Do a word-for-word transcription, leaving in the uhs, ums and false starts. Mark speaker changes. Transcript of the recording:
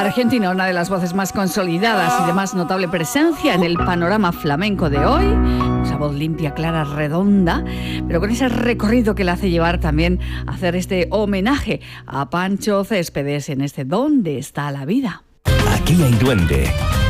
Speaker 1: Argentina, una de las voces más consolidadas y de más notable presencia en el panorama flamenco de hoy. Esa voz limpia, clara, redonda, pero con ese recorrido que le hace llevar también a hacer este homenaje a Pancho Céspedes en este ¿Dónde está la vida?
Speaker 2: Aquí hay duende,